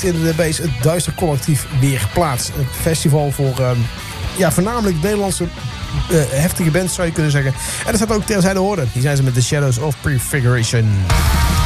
heeft in de base het Duister Collectief weer plaats. Een festival voor voornamelijk Nederlandse heftige bands, zou je kunnen zeggen. En dat staat ook terzijde horen. Hier zijn ze met The Shadows of Prefiguration.